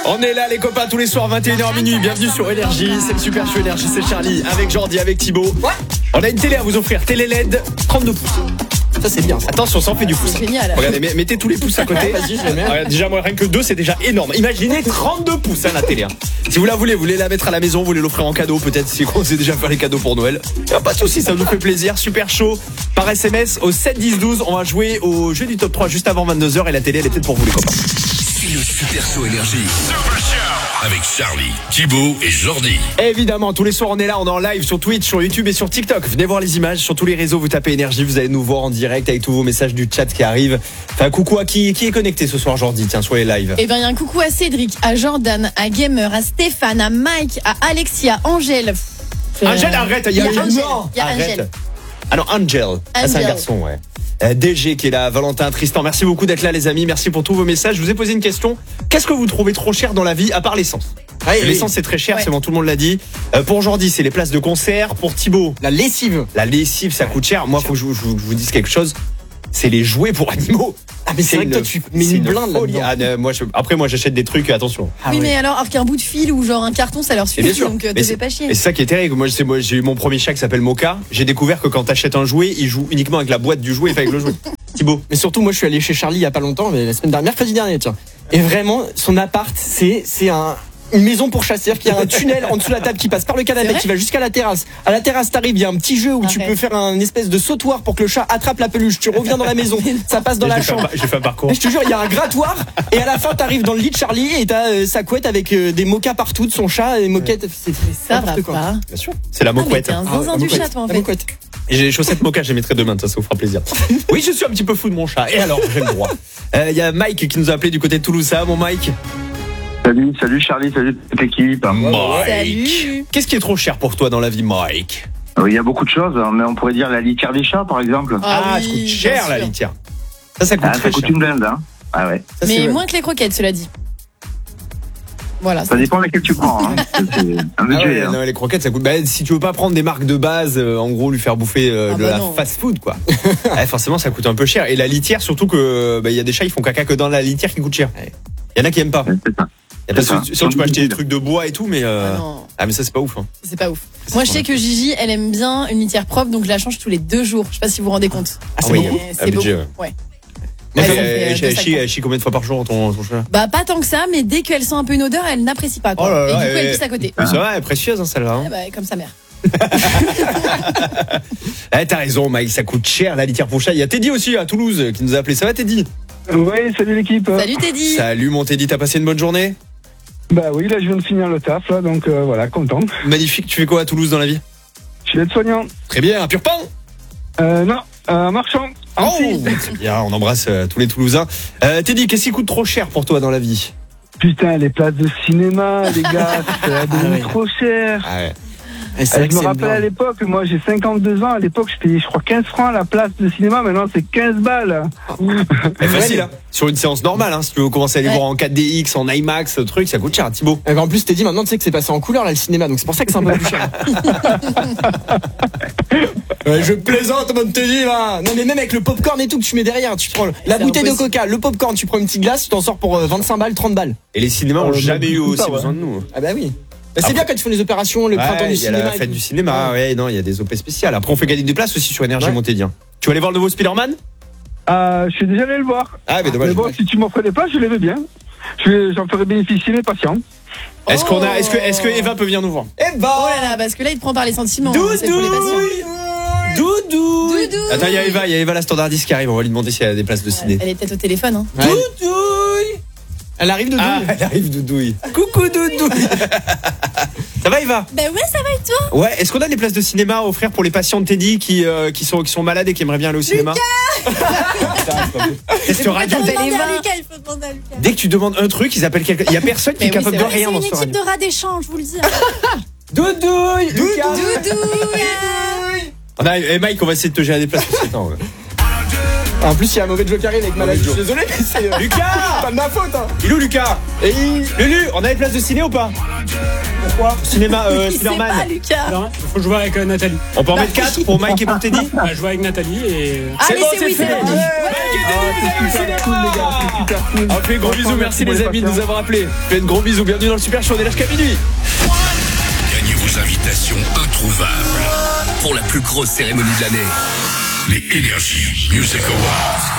On est là les copains tous les soirs 21h minuit. Bienvenue sur Énergie. C'est le Super Show Énergie, c'est Charlie avec Jordi, avec Thibaut. On a une télé à vous offrir, télé LED 32 pouces. Ça c'est bien. Attention, ça en fait du pouce. C'est génial. Regardez, mettez tous les pouces à côté. Vas-y, je les mets. Regarde, déjà moi rien que 2 c'est déjà énorme. Imaginez 32 pouces la télé. Hein. Si vous la voulez, vous voulez la mettre à la maison, vous voulez l'offrir en cadeau, peut-être si on sait déjà faire les cadeaux pour Noël. Pas de soucis, ça nous fait plaisir. Super chaud par SMS au 7 10 12. On va jouer au jeu du top 3 juste avant 22h et la télé elle est peut-être pour vous les copains. C'est le Super Show Énergie. Super Show avec Charlie, Thibaut et Jordi. Évidemment, tous les soirs on est là, on est en live sur Twitch, sur YouTube et sur TikTok. Venez voir les images sur tous les réseaux, vous tapez Énergie, vous allez nous voir en direct avec tous vos messages du chat qui arrivent. Enfin, coucou à qui est connecté ce soir, Jordi, tiens, sur les lives. Eh ben, il y a un coucou à Cédric, à Jordan, à Gamer, à Stéphane, à Mike, à Alexia, Angèle. Angèle, arrête, il y a Angèle. non, Il y a arrête. Angèle. Ah non, Angel. Ah, c'est un garçon, ouais. DG qui est là, Valentin, Tristan, merci beaucoup d'être là les amis, merci pour tous vos messages. Je vous ai posé une question, qu'est-ce que vous trouvez trop cher dans la vie à part l'essence? L'essence c'est très cher, Ouais. c'est bon, tout le monde l'a dit. Pour Jordi c'est les places de concert, pour Thibaut La lessive. la lessive ça coûte cher. Moi faut que je vous dise quelque chose, c'est les jouets pour animaux. Ah mais c'est vrai que toi tu mets une blinde folie. là-dedans. Après moi j'achète des trucs, attention. Oui, mais alors, avec un bout de fil ou genre un carton, ça leur Et bien suffit, sûr. donc Mais te c'est- fais pas chier. Et c'est ça qui est terrible. Moi j'ai eu mon premier chat qui s'appelle Moka. J'ai découvert que quand t'achètes un jouet, il joue uniquement avec la boîte du jouet et pas avec le jouet. Thibaut. Mais surtout moi je suis allé chez Charlie il y a pas longtemps, mais la semaine dernière, mercredi dernier tiens. Et vraiment son appart c'est une maison pour chasser, c'est-à-dire qu'il y a un tunnel en dessous de la table qui passe par le C'est canapé vrai qui va jusqu'à la terrasse. À la terrasse t'arrives, il y a un petit jeu où tu Arrête. peux faire un espèce de sautoir pour que le chat attrape la peluche. Tu reviens dans la maison, ça passe dans la chambre. J'ai fait un parcours. Et je te jure, il y a un grattoir et à la fin t'arrives dans le lit de Charlie et t'as sa couette avec des moquas partout de son chat et moquettes. C'est Ça va n'importe quoi. pas. Bien sûr. C'est la Ah, mais mocouette. t'es un Ah, zinzin la du moquette, chat, toi, en la fait. moquette. Et j'ai les chaussettes Moka, je les mettrai demain, ça vous fera plaisir. Oui, je suis un petit peu fou de mon chat. Et alors, j'ai le droit. Il y a Mike qui nous a appelé du côté de Toulouse. Ça va, mon Mike? Salut Charlie, salut toute l'équipe. Salut. Qu'est-ce qui est trop cher pour toi dans la vie, Mike? Il y a beaucoup de choses, mais on pourrait dire la litière des chats par exemple. Ah, oui, ça coûte bien cher la sûr. litière. Ça coûte Ah, très ça coûte cher. une blinde, hein. Ah ouais. Ça, c'est Mais vrai. moins que les croquettes, cela dit. Voilà. Ça dépend laquelle tu prends. Hein. C'est un Ah budget. ouais, hein. non, les croquettes, ça coûte. Bah, si tu veux pas prendre des marques de base, en gros, lui faire bouffer Ah de bah la non. fast-food, quoi. Ouais, forcément, ça coûte un peu cher. Et la litière, surtout que, il y a des chats, ils font caca que dans la litière qui coûte cher. Il y en a qui aiment pas. Ouais, c'est ça. Y a pas C'est ça. sinon, tu peux acheter des trucs de bois et tout, mais Ah non, mais ça, c'est pas ouf, hein. c'est pas ouf. Moi, je sais que Gigi, elle aime bien une litière propre, donc je la change tous les 2 jours. Je sais pas si vous vous rendez compte. Ah, c'est Mais beaucoup. c'est Un budget, beaucoup. Ouais. Mais Ouais, ça elle fait 2 sacs, chie combien de fois par jour ton chat? Bah, pas tant que ça, mais dès qu'elle sent un peu une odeur, elle n'apprécie pas, quoi. Oh là là, Et du coup, elle ouais. pisse à côté. Mais ça va, elle est précieuse, hein, celle-là. Hein. Ah bah, comme sa mère. T'as raison, Mike, ça coûte cher la litière pour chat. Il y a Teddy aussi à Toulouse qui nous a appelé. Ça va, Teddy? Ouais, salut l'équipe. Salut Teddy. Salut, mon Teddy, t'as passé une bonne journée? Bah oui, là je viens de finir le taf, là, donc voilà, content. Magnifique, tu fais quoi à Toulouse dans la vie? Je suis aide-soignant. Très bien, un pur pain? Non, marchand. Oh, Annecy. c'est bien, on embrasse tous les Toulousains. Teddy, qu'est-ce qui coûte trop cher pour toi dans la vie? Putain, les places de cinéma, les gars, c'est devenu ouais. trop cher. Ah ouais. Et c'est vrai Je que me c'est rappelle une à blinde. l'époque, moi j'ai 52 ans, à l'époque je payais je crois 15 francs la place de cinéma, maintenant c'est 15 balles. Mais facile, hein. Sur une séance normale, hein. Si tu veux commencer à aller Ouais. voir en 4DX, en IMAX, le truc, ça coûte cher, Thibaut. Et en plus, t'es dit maintenant, tu sais que c'est passé en couleur là le cinéma, donc c'est pour ça que c'est un peu plus cher. Je plaisante, mon Teddy, là. Non mais même avec le popcorn et tout que tu mets derrière, tu prends la C'est bouteille de impossible. coca, le popcorn, tu prends une petite glace, tu t'en sors pour 25 balles, 30 balles. Et les cinémas ont Oh, jamais eu beaucoup aussi pas, ouais. besoin de nous. Ah bah oui. Bah, c'est Après- bien quand ils font les opérations, le printemps Ouais, du il y a cinéma. la et fête tout. du cinéma, ouais, non, il y a des OP spéciales. Après, on fait gagner des places aussi sur Énergie, Ouais. mon Teddy. Tu vas aller voir le nouveau Spider-Man? Je suis déjà allé le voir. Ah, mais dommage. Mais bon, si tu m'offres des places, je les veux bien. J'en ferai bénéficier mes patients. Est-ce que Eva peut venir nous voir? Eh bah Oh là là, parce que là, il te prend par les sentiments. hein, c'est pour les patients. Doudou. Doudou. Attends, il y a Eva la standardiste qui arrive. On va lui demander si elle a des places de ciné. Elle est peut-être au téléphone, hein. Doudouille. Elle arrive de Ah, elle arrive, Doudouille. Coucou, Doudouille. Ça va, Eva? Bah ouais, ça va et toi? Ouais, est-ce qu'on a des places de cinéma à offrir pour les patients de Teddy qui sont malades et qui aimeraient bien aller au cinéma? Cette radio, Faut demander Eva. à Lucas, il faut demander à Lucas. dès que tu demandes un truc, ils appellent quelqu'un. Il y a personne qui est Mais oui, capable c'est de vrai, rien dans c'est ce une équipe radio. de rats d'échange, je vous le dis. Doudouille. Lucas. Doudou. On a, Mike, on va essayer de te gérer des places. Attends, ouais. En plus, il y a un mauvais joker avec Malak. Je suis désolé, mais c'est Lucas pas de ma faute. Hein. Il est où Lucas Et Lulu, on a des places de ciné ou pas? Pourquoi? Cinéma, Il sait Spider-Man. pas, Lucas. Non, faut jouer avec Nathalie. On peut en mettre 4 pour Mike et pour Teddy? On va jouer avec Nathalie et. Allez, bon, c'est oui, fait. c'est bon. C'est super cool, les gars. C'est super cool. On fait gros bisous, merci les amis de nous avoir appelés. Faites de gros bisous, bienvenue dans le Super Show, on est là jusqu'à minuit. Gagnez vos invitations introuvables pour la plus grosse cérémonie de l'année. Les Energy Music Awards.